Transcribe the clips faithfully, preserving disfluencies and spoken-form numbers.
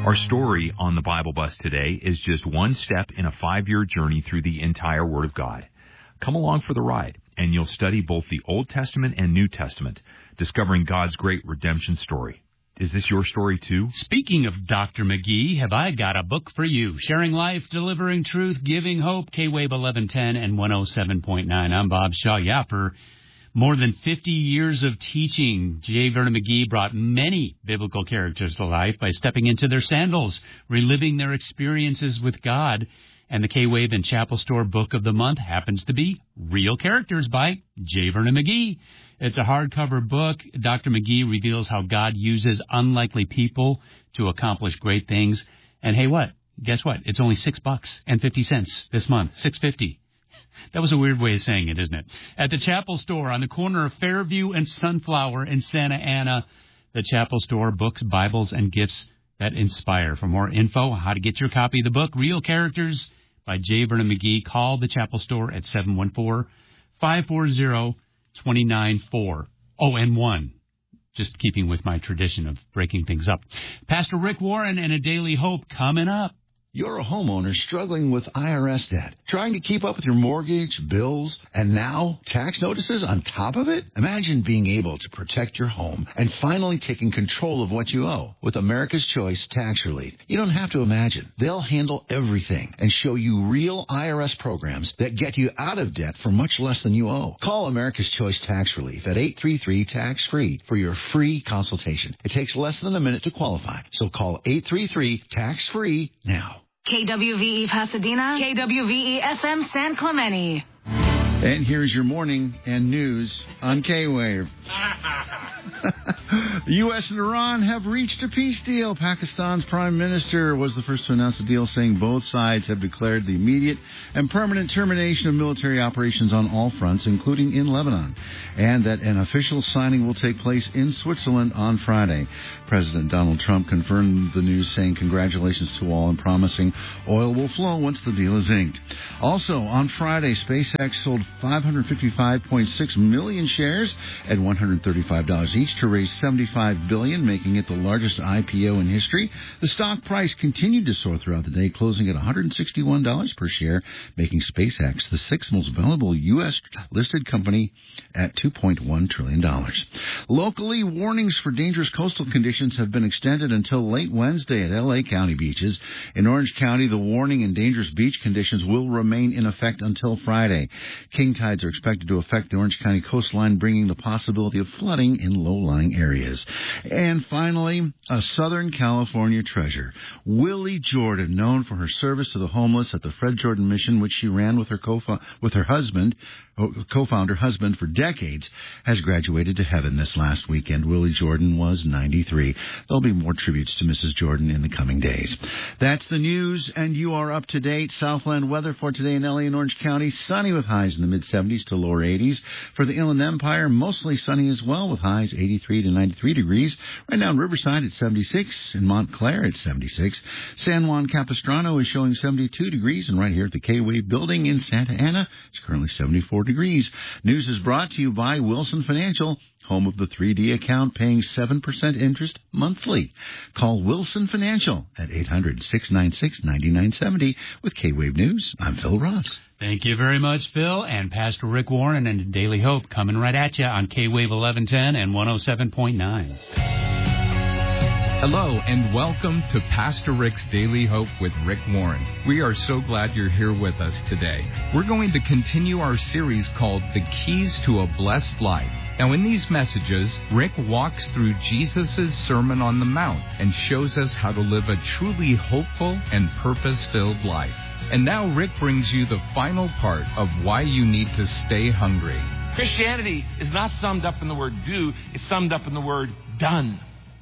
Our story on the Bible Bus today is just one step in a five-year journey through the entire Word of God. Come along for the ride, and you'll study both the Old Testament and New Testament, discovering God's great redemption story. Is this your story, too? Speaking of Doctor McGee, have I got a book for you. Sharing life, delivering truth, giving hope, K-Wave eleven ten and one oh seven point nine. I'm Bob Shaw. Yeah, for more than fifty years of teaching, J. Vernon McGee brought many biblical characters to life by stepping into their sandals, reliving their experiences with God. And the K-Wave and Chapel Store Book of the Month happens to be Real Characters by J. Vernon McGee. It's a hardcover book. Doctor McGee reveals how God uses unlikely people to accomplish great things. And hey, what? Guess what? It's only six bucks and fifty cents this month. Six fifty. That was a weird way of saying it, isn't it? At the Chapel Store on the corner of Fairview and Sunflower in Santa Ana, the Chapel Store, books, Bibles, and gifts that inspire. For more info on how to get your copy of the book, Real Characters by J. Vernon McGee, call the Chapel Store at seven one four, five four zero, two nine four. Oh, and one. Just keeping with my tradition of breaking things up. Pastor Rick Warren and A Daily Hope coming up. You're a homeowner struggling with I R S debt, trying to keep up with your mortgage, bills, and now tax notices on top of it? Imagine being able to protect your home and finally taking control of what you owe with America's Choice Tax Relief. You don't have to imagine. They'll handle everything and show you real I R S programs that get you out of debt for much less than you owe. Call America's Choice Tax Relief at eight three three, tax free for your free consultation. It takes less than a minute to qualify, so call eight three three, tax free now. K W V E Pasadena, K W V E F M San Clemente. And here's your morning and news on K-Wave. The U S and Iran have reached a peace deal. Pakistan's prime minister was the first to announce the deal, saying both sides have declared the immediate and permanent termination of military operations on all fronts, including in Lebanon, and that an official signing will take place in Switzerland on Friday. President Donald Trump confirmed the news, saying congratulations to all and promising oil will flow once the deal is inked. Also, on Friday, SpaceX sold five hundred fifty-five point six million shares at one hundred thirty-five dollars each to raise seventy-five billion dollars, making it the largest I P O in history. The stock price continued to soar throughout the day, closing at one hundred sixty-one dollars per share, making SpaceX the sixth most valuable U S listed company at two point one trillion dollars. Locally, warnings for dangerous coastal conditions have been extended until late Wednesday at L A County beaches. In Orange County, the warning and dangerous beach conditions will remain in effect until Friday. King tides are expected to affect the Orange County coastline, bringing the possibility of flooding in low-lying areas. And finally, a Southern California treasure. Willie Jordan, known for her service to the homeless at the Fred Jordan Mission, which she ran with her co with her husband, co-founder husband for decades, has graduated to heaven this last weekend. Willie Jordan was ninety-three. There'll be more tributes to Missus Jordan in the coming days. That's the news, and you are up to date. Southland weather for today in L A and Orange County, sunny with highs in the mid-seventies to lower eighties. For the Inland Empire, mostly sunny as well, with highs eighty-three to ninety-three degrees. Right now in Riverside, it's seventy-six. In Montclair, it's seventy-six. San Juan Capistrano is showing seventy-two degrees. And right here at the K-Wave building in Santa Ana, it's currently seventy-four degrees. News is brought to you by Wilson Financial, home of the three D account, paying seven percent interest monthly. Call Wilson Financial at eight hundred, six nine six, nine nine seven zero. With K-Wave News, I'm Phil Ross. Thank you very much, Phil. And Pastor Rick Warren and Daily Hope coming right at you on K-Wave eleven ten and one oh seven point nine. Hello, and welcome to Pastor Rick's Daily Hope with Rick Warren. We are so glad you're here with us today. We're going to continue our series called The Keys to a Blessed Life. Now, in these messages, Rick walks through Jesus' Sermon on the Mount and shows us how to live a truly hopeful and purpose-filled life. And now Rick brings you the final part of why you need to stay hungry. Christianity is not summed up in the word do, it's summed up in the word done.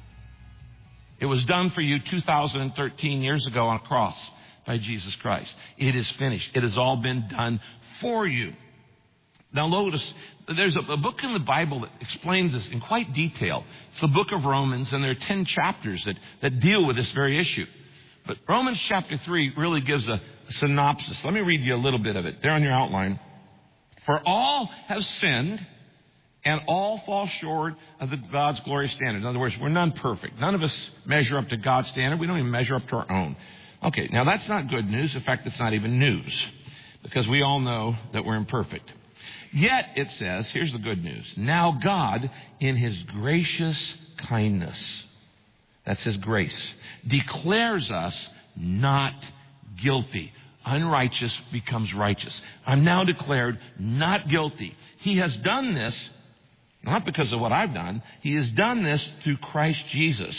It was done for you two thousand thirteen years ago on a cross by Jesus Christ. It is finished. It has all been done for you. Now notice, there's a, a book in the Bible that explains this in quite detail. It's the book of Romans, and there are ten chapters that, that deal with this very issue. But Romans chapter three really gives a, a synopsis. Let me read you a little bit of it. There on your outline. For all have sinned and all fall short of the God's glorious standard. In other words, we're none perfect. None of us measure up to God's standard. We don't even measure up to our own. Okay, now that's not good news. In fact, it's not even news, because we all know that we're imperfect. Yet, it says, here's the good news. Now God, in his gracious kindness, that's his grace, declares us not guilty. Unrighteous becomes righteous. I'm now declared not guilty. He has done this not because of what I've done. He has done this through Christ Jesus,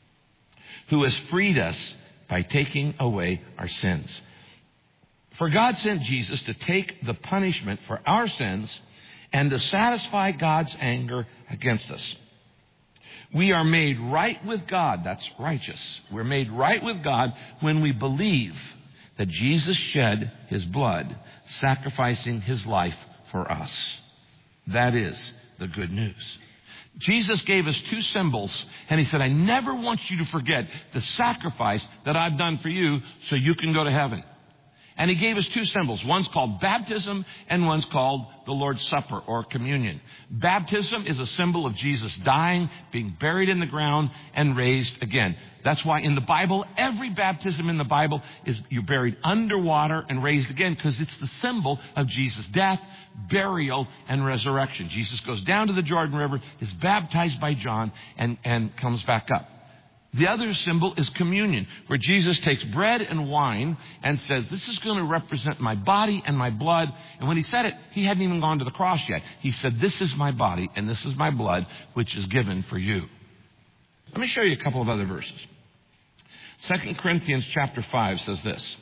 who has freed us by taking away our sins. For God sent Jesus to take the punishment for our sins and to satisfy God's anger against us. We are made right with God. That's righteous. We're made right with God when we believe that Jesus shed his blood, sacrificing his life for us. That is the good news. Jesus gave us two symbols, and he said, I never want you to forget the sacrifice that I've done for you so you can go to heaven. And he gave us two symbols. One's called baptism, and one's called the Lord's Supper or communion. Baptism is a symbol of Jesus dying, being buried in the ground, and raised again. That's why in the Bible, every baptism in the Bible is you're buried underwater and raised again, because it's the symbol of Jesus' death, burial, and resurrection. Jesus goes down to the Jordan River, is baptized by John, and, and comes back up. The other symbol is communion, where Jesus takes bread and wine and says, this is going to represent my body and my blood. And when he said it, he hadn't even gone to the cross yet. He said, this is my body and this is my blood, which is given for you. Let me show you a couple of other verses. Second Corinthians chapter five says this,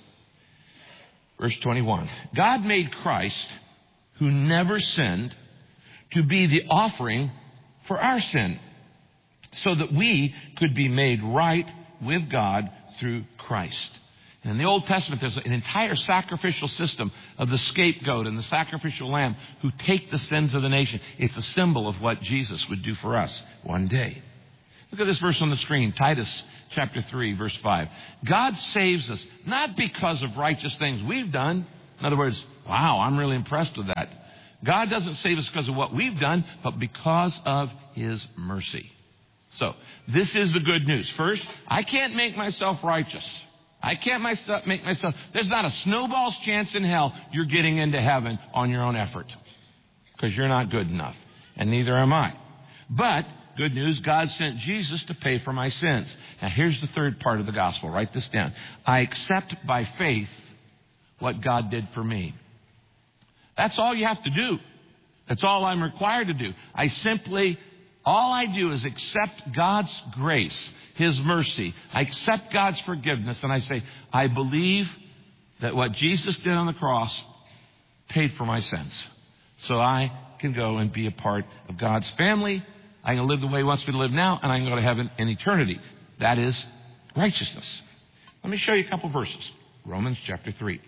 verse twenty-one. God made Christ, who never sinned, to be the offering for our sin, so that we could be made right with God through Christ. And in the Old Testament, there's an entire sacrificial system of the scapegoat and the sacrificial lamb who take the sins of the nation. It's a symbol of what Jesus would do for us one day. Look at this verse on the screen, Titus chapter three, verse five. God saves us not because of righteous things we've done. In other words, wow, I'm really impressed with that. God doesn't save us because of what we've done, but because of his mercy. So, this is the good news. First, I can't make myself righteous. I can't myself make myself... There's not a snowball's chance in hell you're getting into heaven on your own effort, because you're not good enough, and neither am I. But, good news, God sent Jesus to pay for my sins. Now, here's the third part of the gospel. Write this down. I accept by faith what God did for me. That's all you have to do. That's all I'm required to do. I simply... All I do is accept God's grace, his mercy. I accept God's forgiveness, and I say, I believe that what Jesus did on the cross paid for my sins. So I can go and be a part of God's family. I can live the way he wants me to live now, and I can go to heaven in eternity. That is righteousness. Let me show you a couple verses. Romans chapter three.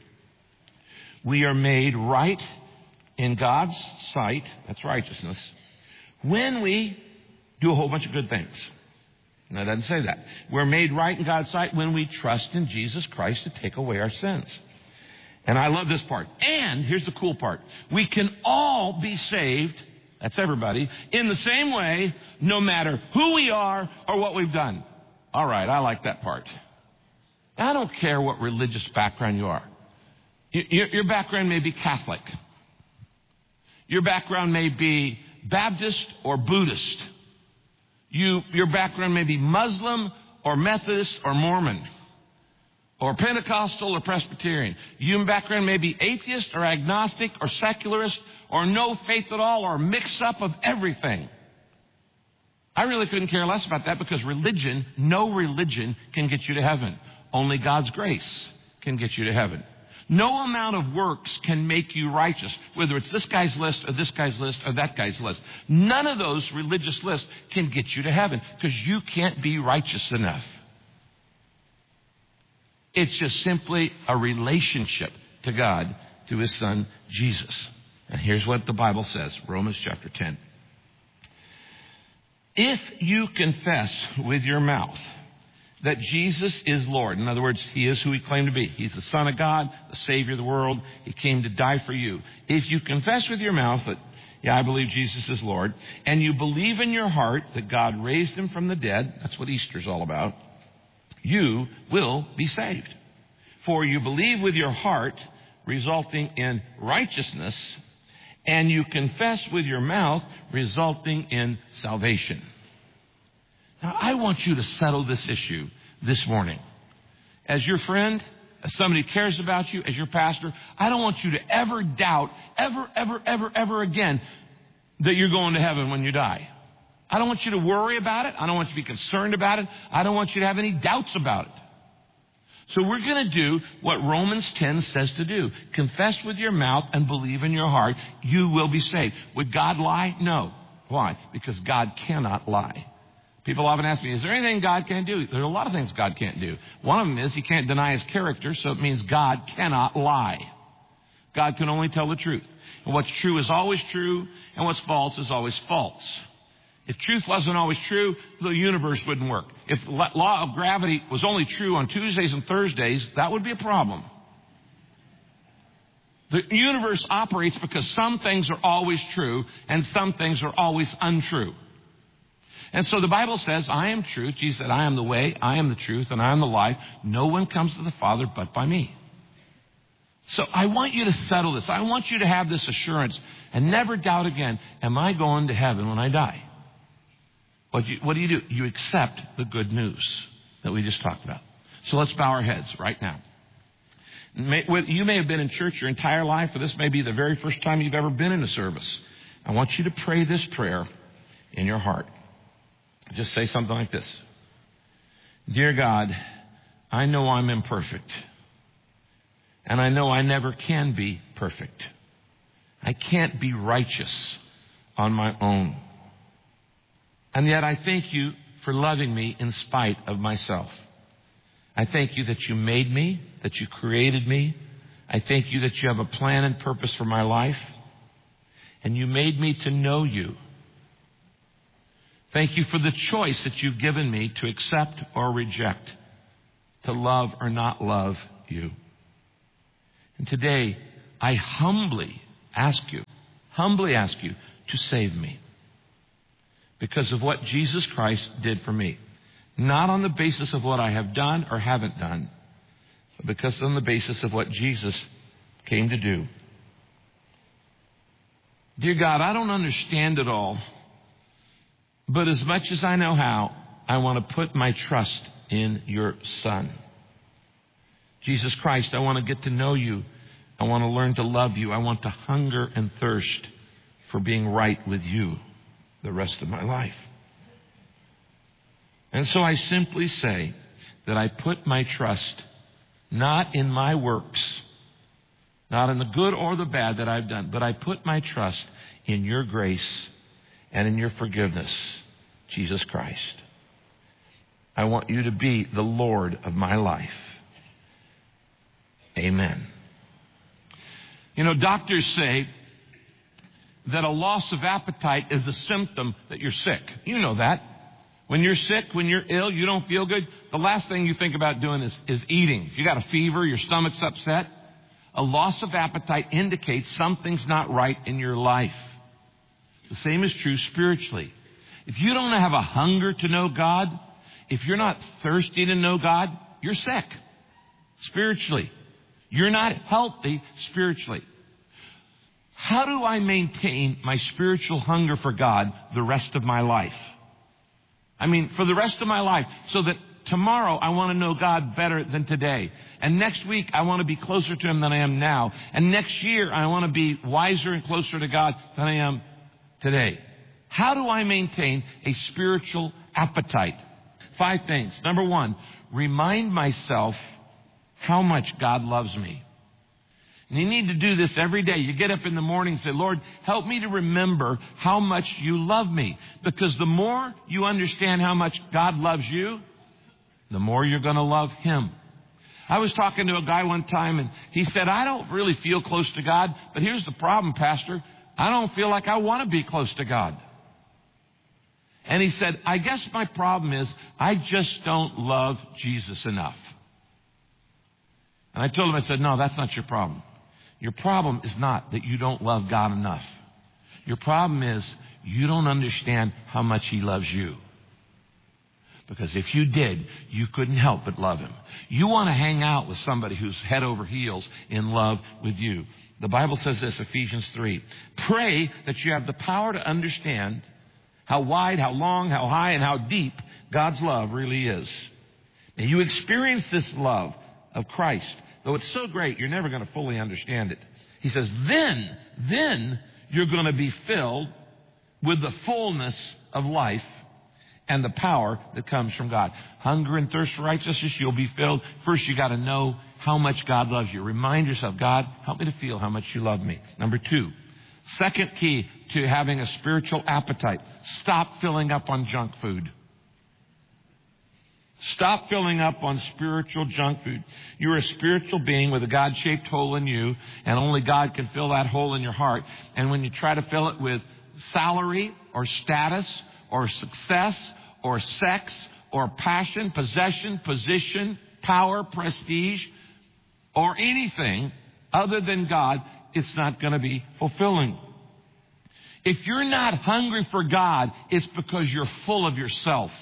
We are made right in God's sight, that's righteousness, when we do a whole bunch of good things. No, it doesn't say that. We're made right in God's sight when we trust in Jesus Christ to take away our sins. And I love this part. And here's the cool part. We can all be saved, that's everybody, in the same way, no matter who we are or what we've done. All right, I like that part. I don't care what religious background you are. Your, your background may be Catholic. Your background may be Baptist or Buddhist. You, your background may be Muslim or Methodist or Mormon or Pentecostal or Presbyterian. Your background may be atheist or agnostic or secularist or no faith at all or a mix-up of everything. I really couldn't care less about that, because religion, no religion can get you to heaven. Only God's grace can get you to heaven. No amount of works can make you righteous, whether it's this guy's list or this guy's list or that guy's list. None of those religious lists can get you to heaven, because you can't be righteous enough. It's just simply a relationship to God through his son, Jesus. And here's what the Bible says, Romans chapter ten. If you confess with your mouth that Jesus is Lord. In other words, he is who he claimed to be. He's the Son of God, the Savior of the world. He came to die for you. If you confess with your mouth that Yeah, I believe Jesus is Lord. And you believe in your heart that God raised him from the dead. That's what Easter's all about. You will be saved. For you believe with your heart, resulting in righteousness, and you confess with your mouth, resulting in salvation. Now, I want you to settle this issue this morning. As your friend, as somebody who cares about you, as your pastor, I don't want you to ever doubt, ever, ever, ever, ever again, that you're going to heaven when you die. I don't want you to worry about it. I don't want you to be concerned about it. I don't want you to have any doubts about it. So we're going to do what Romans ten says to do. Confess with your mouth and believe in your heart. You will be saved. Would God lie? No. Why? Because God cannot lie. People often ask me, is there anything God can't do? There are a lot of things God can't do. One of them is he can't deny his character, so it means God cannot lie. God can only tell the truth. And what's true is always true, and what's false is always false. If truth wasn't always true, the universe wouldn't work. If the law of gravity was only true on Tuesdays and Thursdays, that would be a problem. The universe operates because some things are always true and some things are always untrue. And so the Bible says, I am truth. Jesus said, I am the way, I am the truth, and I am the life. No one comes to the Father but by me. So I want you to settle this. I want you to have this assurance and never doubt again, am I going to heaven when I die? What do, you, what do you do? You accept the good news that we just talked about. So let's bow our heads right now. May, you may have been in church your entire life, or this may be the very first time you've ever been in a service. I want you to pray this prayer in your heart. Just say something like this. Dear God, I know I'm imperfect. And I know I never can be perfect. I can't be righteous on my own. And yet I thank you for loving me in spite of myself. I thank you that you made me, that you created me. I thank you that you have a plan and purpose for my life. And you made me to know you. Thank you for the choice that you've given me to accept or reject, to love or not love you. And today, I humbly ask you, humbly ask you to save me. Because of what Jesus Christ did for me. Not on the basis of what I have done or haven't done, but because on the basis of what Jesus came to do. Dear God, I don't understand it all, but as much as I know how, I want to put my trust in your Son. Jesus Christ, I want to get to know you. I want to learn to love you. I want to hunger and thirst for being right with you the rest of my life. And so I simply say that I put my trust not in my works, not in the good or the bad that I've done, but I put my trust in your grace and in your forgiveness, Jesus Christ. I want you to be the Lord of my life. Amen. You know, doctors say that a loss of appetite is a symptom that you're sick. You know that. When you're sick, when you're ill, you don't feel good, the last thing you think about doing is, is eating. If you got a fever, your stomach's upset, a loss of appetite indicates something's not right in your life. The same is true spiritually. If you don't have a hunger to know God, if you're not thirsty to know God, you're sick spiritually. You're not healthy spiritually. How do I maintain my spiritual hunger for God the rest of my life? I mean, for the rest of my life, so that tomorrow I want to know God better than today. And next week I want to be closer to Him than I am now. And next year I want to be wiser and closer to God than I am today. How do I maintain a spiritual appetite? Five things. Number one, remind myself how much God loves me. And you need to do this every day. You get up in the morning and say, Lord, help me to remember how much you love me. Because the more you understand how much God loves you, the more you're going to love Him. I was talking to a guy one time and he said, I don't really feel close to God, but here's the problem, Pastor. I don't feel like I want to be close to God. And he said, I guess my problem is I just don't love Jesus enough. And I told him, I said, no, that's not your problem. Your problem is not that you don't love God enough. Your problem is you don't understand how much He loves you. Because if you did, you couldn't help but love Him. You want to hang out with somebody who's head over heels in love with you. The Bible says this, Ephesians three. Pray that you have the power to understand how wide, how long, how high, and how deep God's love really is. And you experience this love of Christ. Though it's so great, you're never going to fully understand it. He says, then, then you're going to be filled with the fullness of life and the power that comes from God. Hunger and thirst for righteousness, you'll be filled. First, you got to know how much God loves you. Remind yourself, God, help me to feel how much you love me. Number two, second key to having a spiritual appetite. Stop filling up on junk food. Stop filling up on spiritual junk food. You're a spiritual being with a God-shaped hole in you, and only God can fill that hole in your heart. And when you try to fill it with salary or status or success or sex or passion, possession, position, power, prestige, or anything other than God, it's not going to be fulfilling. If you're not hungry for God, it's because you're full of yourself.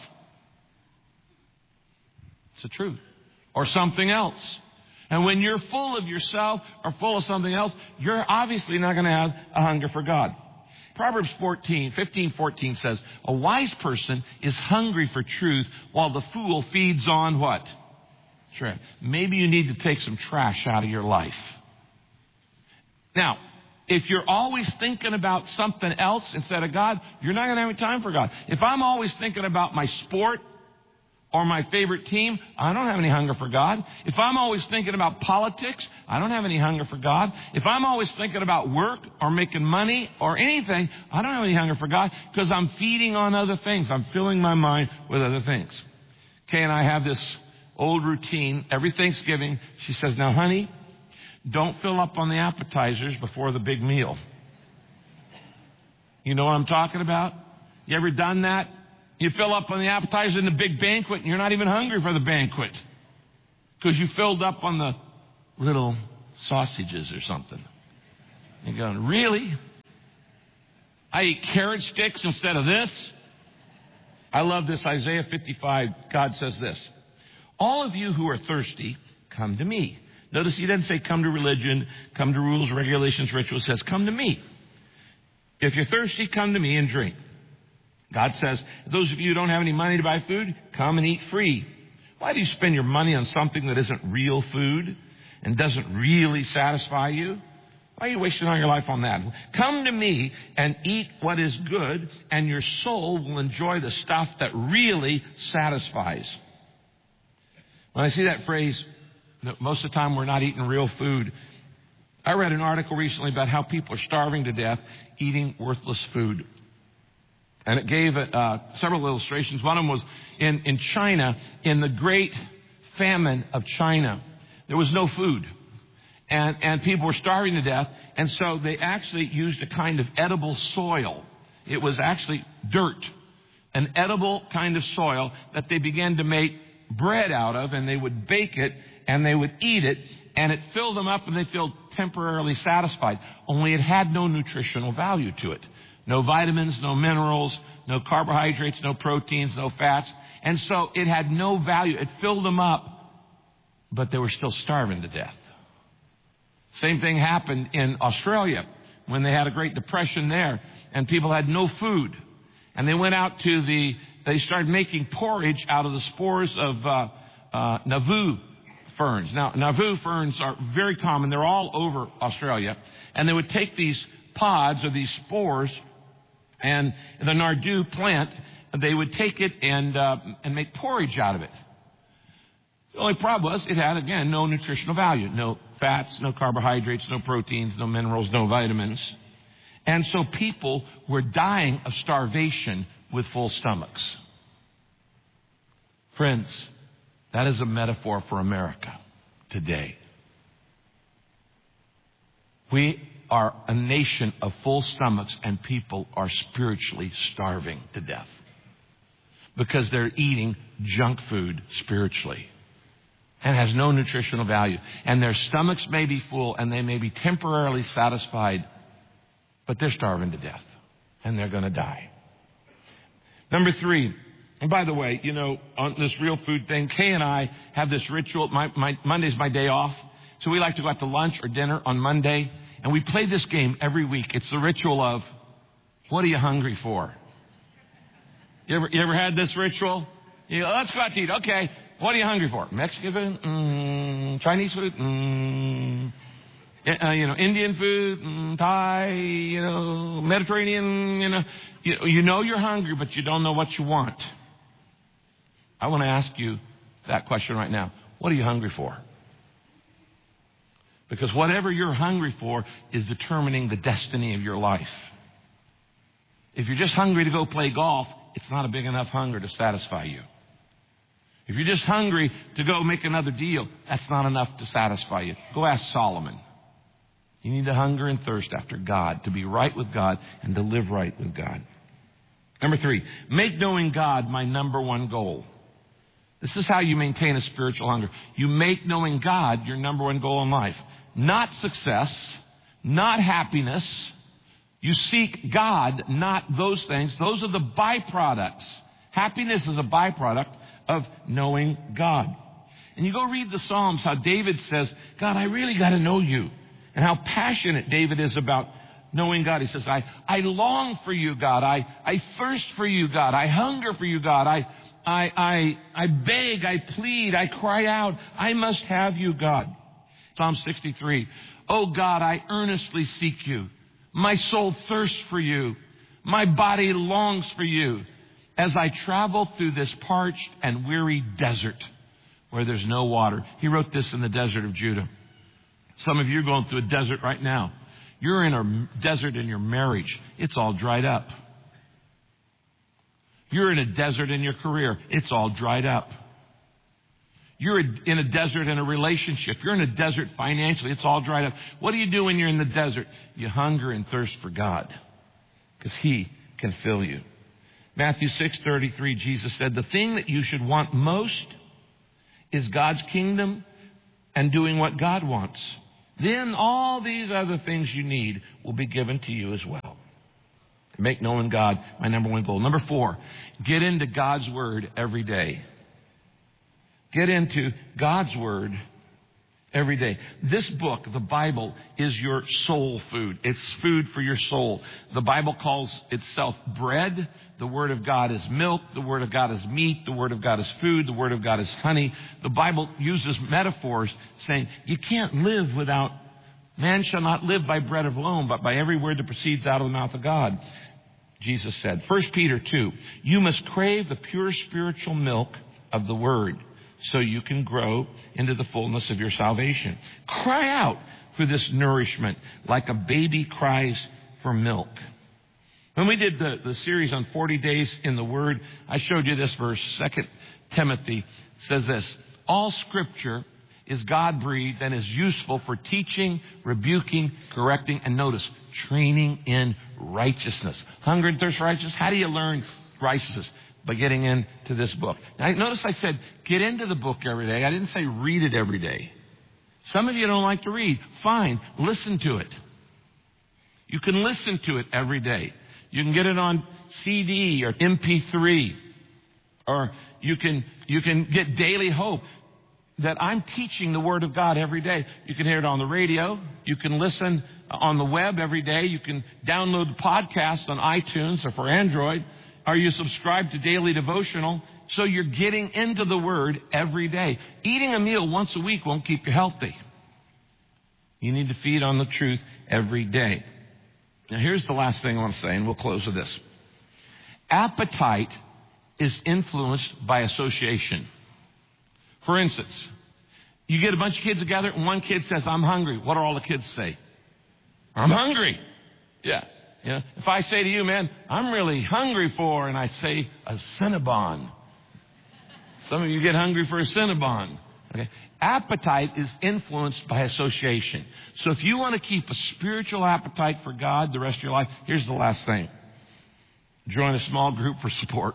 It's the truth. Or something else. And when you're full of yourself or full of something else, you're obviously not going to have a hunger for God. Proverbs fourteen, fifteen, fourteen says, a wise person is hungry for truth while the fool feeds on what? Trash. Maybe you need to take some trash out of your life. Now, if you're always thinking about something else instead of God, you're not going to have any time for God. If I'm always thinking about my sport or my favorite team, I don't have any hunger for God. If I'm always thinking about politics, I don't have any hunger for God. If I'm always thinking about work or making money or anything, I don't have any hunger for God because I'm feeding on other things. I'm filling my mind with other things. Kay and I have this old routine. Every Thanksgiving, she says, now, honey, don't fill up on the appetizers before the big meal. You know what I'm talking about? You ever done that? You fill up on the appetizer in the big banquet, and you're not even hungry for the banquet because you filled up on the little sausages or something. You're going, really? I eat carrot sticks instead of this? I love this. Isaiah fifty-five, God says this. All of you who are thirsty, come to me. Notice he doesn't say come to religion, come to rules, regulations, rituals. It says come to me. If you're thirsty, come to me and drink. God says, those of you who don't have any money to buy food, come and eat free. Why do you spend your money on something that isn't real food and doesn't really satisfy you? Why are you wasting all your life on that? Come to me and eat what is good, and your soul will enjoy the stuff that really satisfies. When I see that phrase, most of the time we're not eating real food. I read an article recently about how people are starving to death eating worthless food. And it gave uh, several illustrations. One of them was in, in China, in the great famine of China. There was no food. And, and people were starving to death. And so they actually used a kind of edible soil. It was actually dirt, an edible kind of soil that they began to make bread out of. And they would bake it and they would eat it. And it filled them up and they felt temporarily satisfied. Only it had no nutritional value to it. No vitamins, no minerals, no carbohydrates, no proteins, no fats. And so it had no value. It filled them up, but they were still starving to death. Same thing happened in Australia when they had a Great Depression there and people had no food. And they went out to the, they started making porridge out of the spores of uh, uh, Nauvoo ferns. Now, Nauvoo ferns are very common. They're all over Australia. And they would take these pods or these spores and the Nardoo plant, they would take it and uh, and make porridge out of it. The only problem was it had, again, no nutritional value. No fats, no carbohydrates, no proteins, no minerals, no vitamins. And so people were dying of starvation with full stomachs. Friends, that is a metaphor for America today. We are a nation of full stomachs and people are spiritually starving to death because they're eating junk food spiritually and has no nutritional value. And their stomachs may be full and they may be temporarily satisfied, but they're starving to death. and they're going to die. Number three, and by the way, you know, on this real food thing, Kay and I have this ritual. My, my Monday's my day off, so we like to go out to lunch or dinner on Monday, and we play this game every week. It's the ritual of, what are you hungry for? You ever, you ever had this ritual? You go, let's go out to eat. Okay, what are you hungry for? Mexican food? Mm, Chinese food? Mm, uh, you know, Indian food? Mm, Thai? You know, Mediterranean? You know, you, you know you're hungry, but you don't know what you want. I want to ask you that question right now. What are you hungry for? Because whatever you're hungry for is determining the destiny of your life. If you're just hungry to go play golf, it's not a big enough hunger to satisfy you. If you're just hungry to go make another deal, that's not enough to satisfy you. Go ask Solomon. You need to hunger and thirst after God, to be right with God and to live right with God. Number three, make knowing God my number one goal. This is how you maintain a spiritual hunger. You make knowing God your number one goal in life. Not success, not happiness. You seek God, not those things. Those are the byproducts. Happiness is a byproduct of knowing God. And you go read the Psalms, how David says, God, I really got to know you. And how passionate David is about knowing God. He says, I, I long for you, God. I, I thirst for you, God. I hunger for you, God. I, I, I, I beg, I plead, I cry out. I must have you, God. Psalm sixty-three. Oh, God, I earnestly seek you. My soul thirsts for you. My body longs for you as I travel through this parched and weary desert where there's no water. He wrote this in the desert of Judah. Some of you are going through a desert right now. You're in a desert in your marriage. It's all dried up. You're in a desert in your career. It's all dried up. You're in a desert in a relationship. You're in a desert financially. It's all dried up. What do you do when you're in the desert? You hunger and thirst for God because He can fill you. Matthew six thirty-three, Jesus said, the thing that you should want most is God's kingdom and doing what God wants. Then all these other things you need will be given to you as well. Make knowing God my number one goal. Number four, get into God's Word every day. Get into God's Word every day. This book, the Bible, is your soul food. It's food for your soul. The Bible calls itself bread. The Word of God is milk. The Word of God is meat. The Word of God is food. The Word of God is honey. The Bible uses metaphors saying you can't live without, man shall not live by bread alone, but by every word that proceeds out of the mouth of God. Jesus said, First Peter two, you must crave the pure spiritual milk of the Word, so you can grow into the fullness of your salvation. Cry out for this nourishment like a baby cries for milk. When we did the, the series on forty days in the Word, I showed you this verse. Second Timothy says this, all Scripture is God-breathed and is useful for teaching, rebuking, correcting, and notice, training in righteousness. Hunger and thirst for righteousness. How do you learn righteousness? By getting into this book. Now, notice I said, get into the book every day. I didn't say read it every day. Some of you don't like to read. Fine. Listen to it. You can listen to it every day. You can get it on C D or M P three. Or you can, you can get Daily Hope. That I'm teaching the Word of God every day. You can hear it on the radio. You can listen on the web every day. You can download the podcast on iTunes or for Android. Are you subscribed to Daily Devotional? So you're getting into the Word every day. Eating a meal once a week won't keep you healthy. You need to feed on the truth every day. Now here's the last thing I want to say, and we'll close with this. Appetite is influenced by association. For instance, you get a bunch of kids together and one kid says, I'm hungry. What do all the kids say? I'm hungry. Yeah. You know, if I say to you, man, I'm really hungry for, and I say a Cinnabon. Some of you get hungry for a Cinnabon. Okay. Appetite is influenced by association. So if you want to keep a spiritual appetite for God the rest of your life, here's the last thing. Join a small group for support.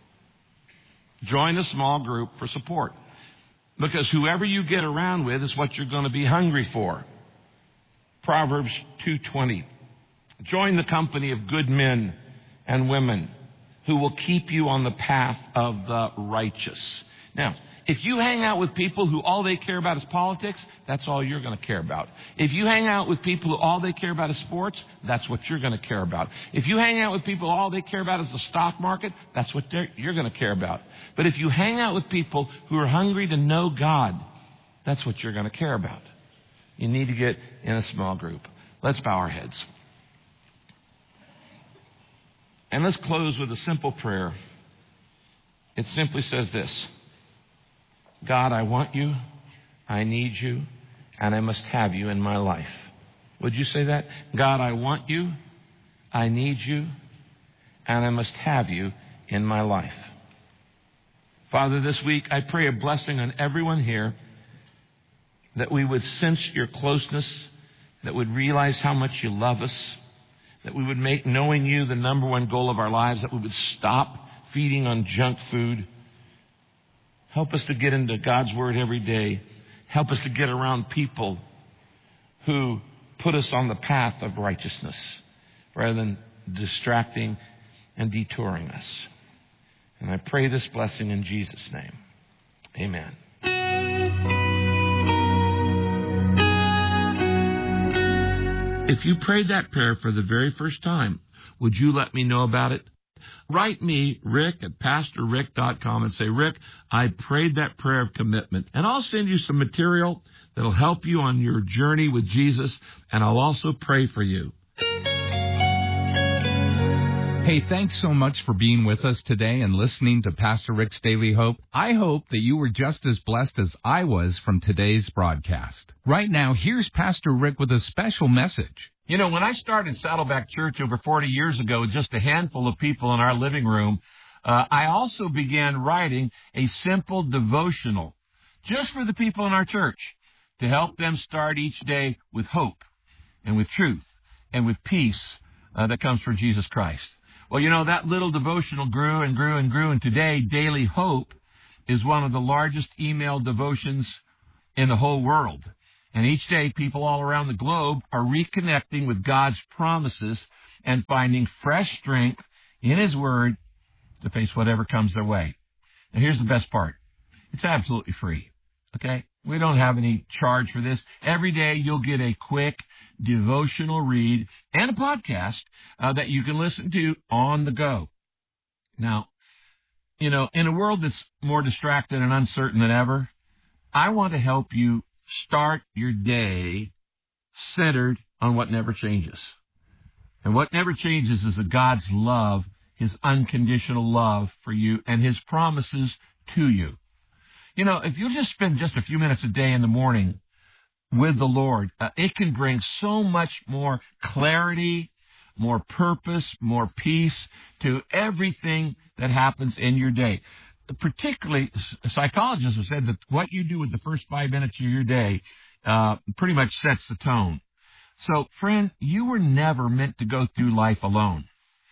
Join a small group for support. Because whoever you get around with is what you're going to be hungry for. Proverbs two twenty. Join the company of good men and women who will keep you on the path of the righteous. Now, if you hang out with people who all they care about is politics, that's all you're going to care about. If you hang out with people who all they care about is sports, that's what you're going to care about. If you hang out with people who all they care about is the stock market, that's what you're going to care about. But if you hang out with people who are hungry to know God, that's what you're going to care about. You need to get in a small group. Let's bow our heads. And let's close with a simple prayer. It simply says this: God, I want you, I need you, and I must have you in my life. Would you say that? God, I want you, I need you, and I must have you in my life. Father, this week I pray a blessing on everyone here, that we would sense your closeness, that would realize how much you love us, that we would make knowing you the number one goal of our lives, that we would stop feeding on junk food. Help us to get into God's Word every day. Help us to get around people who put us on the path of righteousness rather than distracting and detouring us. And I pray this blessing in Jesus' name. Amen. If you prayed that prayer for the very first time, would you let me know about it? Write me, Rick, at pastor rick dot com and say, Rick, I prayed that prayer of commitment. And I'll send you some material that'll help you on your journey with Jesus, and I'll also pray for you. Hey, thanks so much for being with us today and listening to Pastor Rick's Daily Hope. I hope that you were just as blessed as I was from today's broadcast. Right now, here's Pastor Rick with a special message. You know, when I started Saddleback Church over forty years ago with just a handful of people in our living room, uh, I also began writing a simple devotional just for the people in our church to help them start each day with hope and with truth and with peace uh, that comes from Jesus Christ. Well, you know, that little devotional grew and grew and grew, and today, Daily Hope is one of the largest email devotions in the whole world. And each day, people all around the globe are reconnecting with God's promises and finding fresh strength in His Word to face whatever comes their way. Now, here's the best part. It's absolutely free, okay? We don't have any charge for this. Every day, you'll get a quick devotional read and a podcast uh, that you can listen to on the go. Now, you know, in a world that's more distracted and uncertain than ever, I want to help you start your day centered on what never changes. And what never changes is a God's love, His unconditional love for you, and His promises to you. You know, if you'll just spend just a few minutes a day in the morning with the Lord, uh, it can bring so much more clarity, more purpose, more peace to everything that happens in your day. Particularly, psychologists have said that what you do with the first five minutes of your day uh, pretty much sets the tone. So, friend, you were never meant to go through life alone.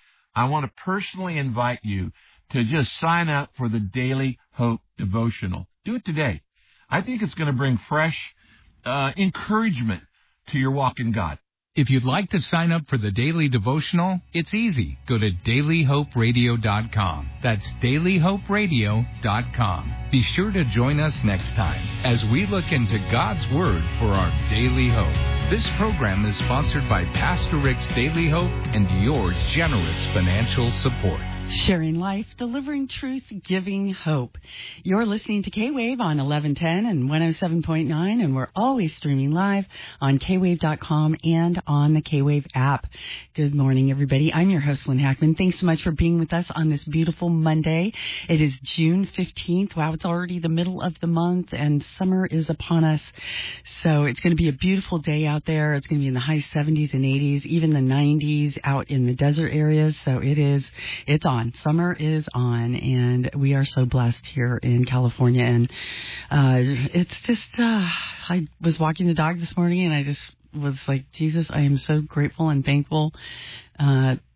I want to personally invite you to just sign up for the Daily Hope Devotional. Do it today. I think it's going to bring fresh uh, encouragement to your walk in God. If you'd like to sign up for the Daily Devotional, it's easy. Go to daily hope radio dot com. That's daily hope radio dot com. Be sure to join us next time as we look into God's Word for our daily hope. This program is sponsored by Pastor Rick's Daily Hope and your generous financial support. Sharing life, delivering truth, giving hope. You're listening to K-Wave on eleven ten and one oh seven point nine, and we're always streaming live on K wave dot com and on the K-Wave app. Good morning, everybody. I'm your host, Lynn Hackman. Thanks so much for being with us on this beautiful Monday. It is June fifteenth. Wow, it's already the middle of the month, and summer is upon us. So it's going to be a beautiful day out there. It's going to be in the high seventies and eighties, even the nineties out in the desert areas. So it is, it's on. Summer is on, and we are so blessed here in California. And uh, it's just, uh, I was walking the dog this morning, and I just was like, Jesus, I am so grateful and thankful uh,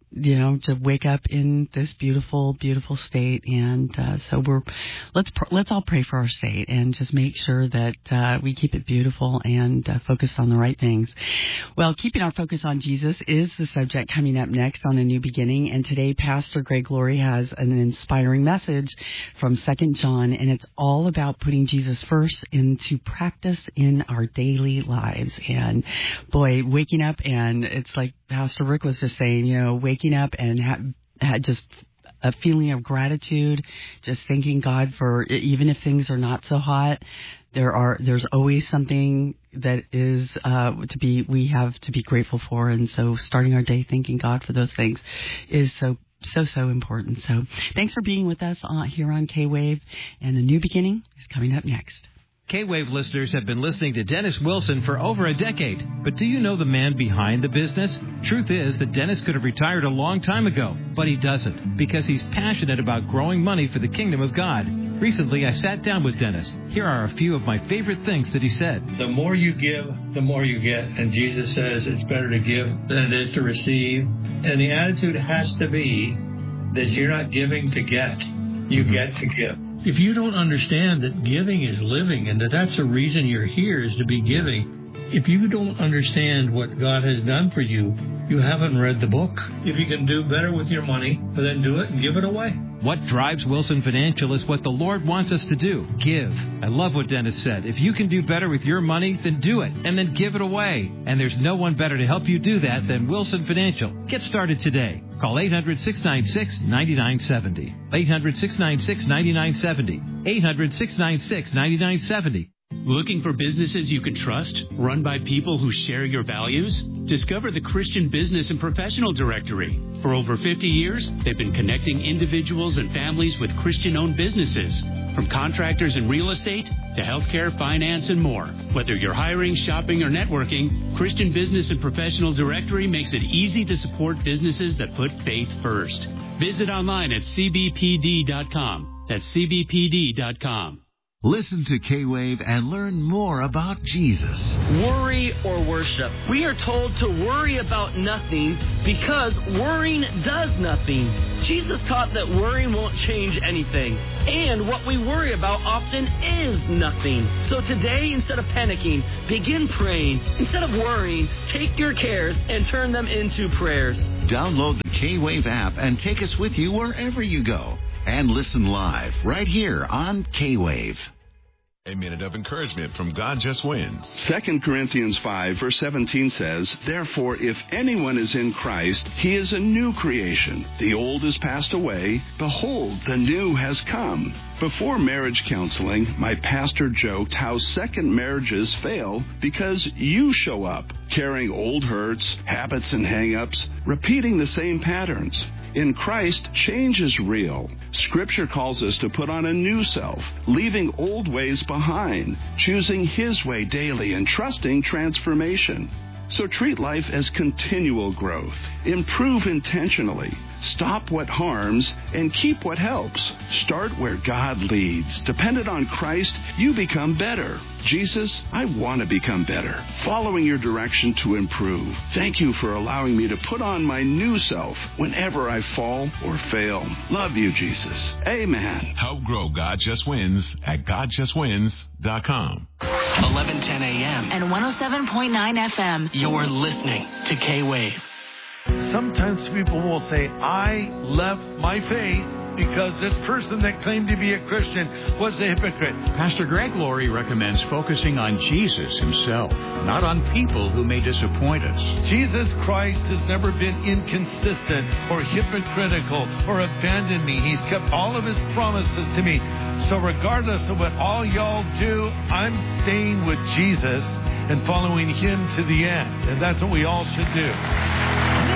you know, to wake up in this beautiful, beautiful state. And uh, so we're let's pr- let's all pray for our state and just make sure that uh, we keep it beautiful and uh, focus on the right things. Well, keeping our focus on Jesus is the subject coming up next on A New Beginning. And today, Pastor Greg Laurie has an inspiring message from Second John, and it's all about putting Jesus first into practice in our daily lives. And boy, waking up, and it's like Pastor Rick was just saying, you know, waking up and ha- had just a feeling of gratitude, just thanking God for, even if things are not so hot, there are there's always something that is uh, to be we have to be grateful for. And so starting our day thanking God for those things is so so so important. So thanks for being with us uh, here on K-Wave, and A New Beginning is coming up next. K-Wave listeners have been listening to Dennis Wilson for over a decade. But do you know the man behind the business? Truth is that Dennis could have retired a long time ago, but he doesn't, because he's passionate about growing money for the kingdom of God. Recently, I sat down with Dennis. Here are a few of my favorite things that he said. The more you give, the more you get. And Jesus says it's better to give than it is to receive. And the attitude has to be that you're not giving to get. You get to give. If you don't understand that giving is living and that that's the reason you're here is to be giving, if you don't understand what God has done for you, you haven't read the book. If you can do better with your money, then do it and give it away. What drives Wilson Financial is what the Lord wants us to do. Give. I love what Dennis said. If you can do better with your money, then do it, and then give it away. And there's no one better to help you do that than Wilson Financial. Get started today. Call eight hundred, six nine six, nine nine seven zero. eight hundred, six nine six, nine nine seven zero. eight hundred, six nine six, nine nine seven zero. Looking for businesses you can trust, run by people who share your values? Discover the Christian Business and Professional Directory. For over fifty years, they've been connecting individuals and families with Christian-owned businesses. From contractors and real estate to healthcare, finance, and more. Whether you're hiring, shopping, or networking, Christian Business and Professional Directory makes it easy to support businesses that put faith first. Visit online at c b p d dot com. That's c b p d dot com. Listen to K-Wave and learn more about Jesus. Worry or worship. We are told to worry about nothing because worrying does nothing. Jesus taught that worrying won't change anything. And what we worry about often is nothing. So today, instead of panicking, begin praying. Instead of worrying, take your cares and turn them into prayers. Download the K-Wave app and take us with you wherever you go. And listen live right here on K-Wave. A minute of encouragement from God Just Wins. Second Corinthians five, verse seventeen says, Therefore, if anyone is in Christ, he is a new creation. The old has passed away. Behold, the new has come. Before marriage counseling, my pastor joked how second marriages fail because you show up, carrying old hurts, habits, and hang-ups, repeating the same patterns. In Christ, change is real. Scripture calls us to put on a new self, leaving old ways behind, choosing His way daily and trusting transformation. So treat life as continual growth. Improve intentionally. Stop what harms and keep what helps. Start where God leads. Dependent on Christ, you become better. Jesus, I want to become better. Following your direction to improve. Thank you for allowing me to put on my new self whenever I fall or fail. Love you, Jesus. Amen. Help grow God Just Wins at god just wins dot com. eleven ten a.m. and one oh seven point nine F M. You're listening to K-Wave. Sometimes people will say, I left my faith because this person that claimed to be a Christian was a hypocrite. Pastor Greg Laurie recommends focusing on Jesus himself, not on people who may disappoint us. Jesus Christ has never been inconsistent or hypocritical or abandoned me. He's kept all of His promises to me. So regardless of what all y'all do, I'm staying with Jesus and following Him to the end. And that's what we all should do.